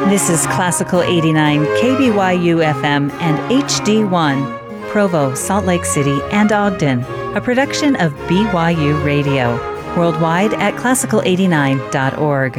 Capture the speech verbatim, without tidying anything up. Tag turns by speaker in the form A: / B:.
A: This is Classical eighty-nine, K B Y U F M and H D one, Provo, Salt Lake City, and Ogden, a production of B Y U Radio, worldwide at classical eighty-nine dot org.